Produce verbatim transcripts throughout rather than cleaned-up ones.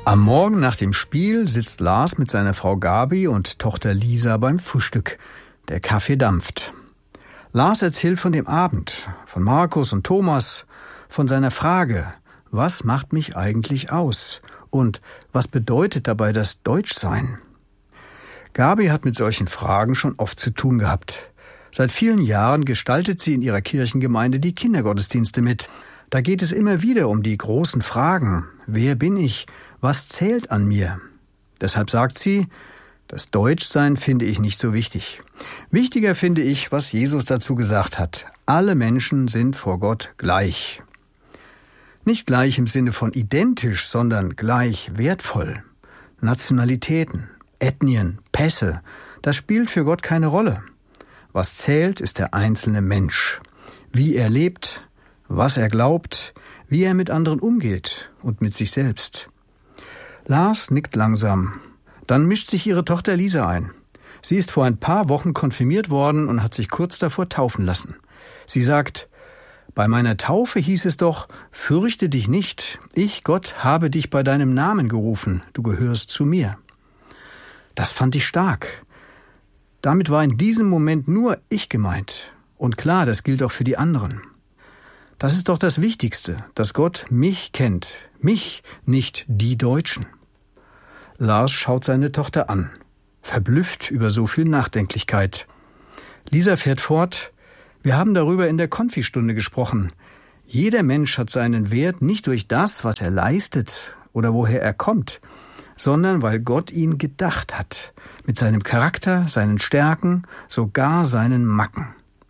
Am Morgen nach dem Spiel sitzt Lars mit seiner Frau Gabi und Tochter Lisa beim Frühstück. Der Kaffee dampft. Lars erzählt von dem Abend, von Markus und Thomas, von seiner Frage, was macht mich eigentlich aus? Und was bedeutet dabei das Deutschsein? Gabi hat mit solchen Fragen schon oft zu tun gehabt. Seit vielen Jahren gestaltet sie in ihrer Kirchengemeinde die Kindergottesdienste mit. Da geht es immer wieder um die großen Fragen. Wer bin ich? Was zählt an mir? Deshalb sagt sie, das Deutschsein finde ich nicht so wichtig. Wichtiger finde ich, was Jesus dazu gesagt hat. Alle Menschen sind vor Gott gleich. Nicht gleich im Sinne von identisch, sondern gleich wertvoll. Nationalitäten, Ethnien, Pässe, das spielt für Gott keine Rolle. Was zählt, ist der einzelne Mensch. Wie er lebt, was er glaubt, wie er mit anderen umgeht und mit sich selbst. Lars nickt langsam. Dann mischt sich ihre Tochter Lisa ein. Sie ist vor ein paar Wochen konfirmiert worden und hat sich kurz davor taufen lassen. Sie sagt, bei meiner Taufe hieß es doch, fürchte dich nicht, ich, Gott, habe dich bei deinem Namen gerufen, du gehörst zu mir. Das fand ich stark. Damit war in diesem Moment nur ich gemeint. Und klar, das gilt auch für die anderen. Das ist doch das Wichtigste, dass Gott mich kennt, mich, nicht die Deutschen. Lars schaut seine Tochter an, verblüfft über so viel Nachdenklichkeit. Lisa fährt fort, wir haben darüber in der Konfistunde gesprochen. Jeder Mensch hat seinen Wert nicht durch das, was er leistet oder woher er kommt, sondern weil Gott ihn gedacht hat, mit seinem Charakter, seinen Stärken, sogar seinen Macken.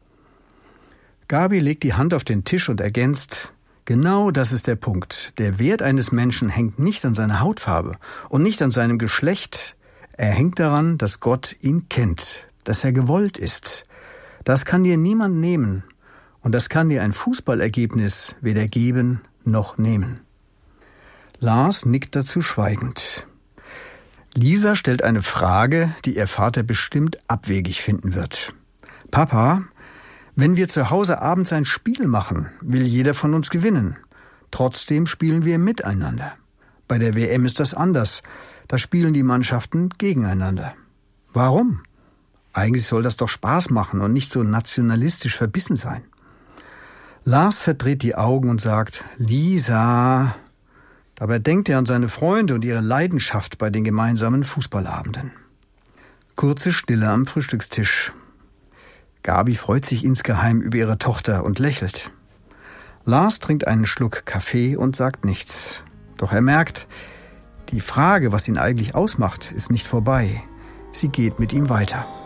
Gabi legt die Hand auf den Tisch und ergänzt, genau das ist der Punkt. Der Wert eines Menschen hängt nicht an seiner Hautfarbe und nicht an seinem Geschlecht. Er hängt daran, dass Gott ihn kennt, dass er gewollt ist. Das kann dir niemand nehmen und das kann dir ein Fußballergebnis weder geben noch nehmen. Lars nickt dazu schweigend. Lisa stellt eine Frage, die ihr Vater bestimmt abwegig finden wird. Papa, wenn wir zu Hause abends ein Spiel machen, will jeder von uns gewinnen. Trotzdem spielen wir miteinander. Bei der W M ist das anders. Da spielen die Mannschaften gegeneinander. Warum? Eigentlich soll das doch Spaß machen und nicht so nationalistisch verbissen sein. Lars verdreht die Augen und sagt, Lisa. Dabei denkt er an seine Freunde und ihre Leidenschaft bei den gemeinsamen Fußballabenden. Kurze Stille am Frühstückstisch. Gabi freut sich insgeheim über ihre Tochter und lächelt. Lars trinkt einen Schluck Kaffee und sagt nichts. Doch er merkt, die Frage, was ihn eigentlich ausmacht, ist nicht vorbei. Sie geht mit ihm weiter.